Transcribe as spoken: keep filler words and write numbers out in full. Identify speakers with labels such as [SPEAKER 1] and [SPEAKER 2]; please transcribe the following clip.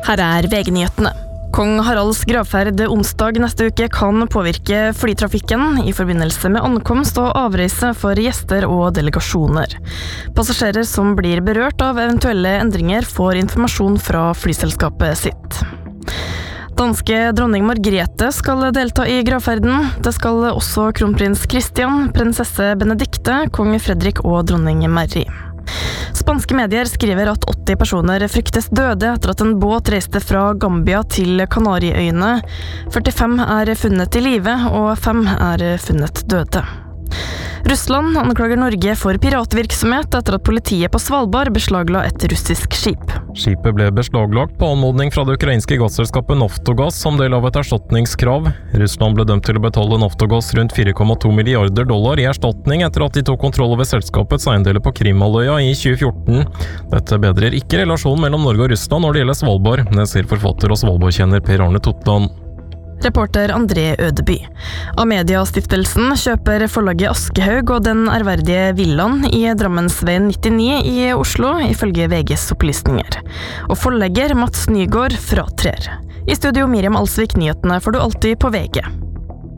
[SPEAKER 1] Her er V G-nyhetene. Kong Haralds gravferd onsdag neste uke kan påvirke flytrafikken i forbindelse med ankomst og avreise for gjester og delegasjoner. Passasjerer som blir berørt av eventuelle endringer får informasjon fra flyselskapet sitt. Danske dronning Margrethe skal delta i gravferden. Det skal også kronprins Christian, prinsesse Benedikte, kong Fredrik og dronning Mary. Spanske medier skriver at åtti personer fryktes døde etter at en båt reiste fra Gambia til Kanariøyene. førtifem er funnet i live, og fem er funnet døde. Russland anklager Norge for piratvirksomhet etter at politiet på Svalbard beslagla et russisk skip.
[SPEAKER 2] Skipet ble beslaglagt på anmodning fra det ukrainske gasselskapet Naftogaz som del av et erstatningskrav. Russland ble dømt til å betale Naftogaz rundt fire komma to milliarder dollar i erstatning etter at de tok kontroll over selskapets eiendeler på Krimhalvøya i tjue fjorten. Dette bedrer ikke relasjonen mellom Norge og Russland når det gjelder Svalbard, det sier forfatter og Svalbardkjenner Per Arne Totland.
[SPEAKER 1] Reporter André Ødeby. Amedia-stiftelsen kjøper forlaget Askehaug og den ærverdige villaen i Drammensveien nittini i Oslo, ifølge V G's opplysninger. Og forlegger Mats Nygaard fratrer. I studio Miriam Alsvik, nyhetene får du alltid på V G.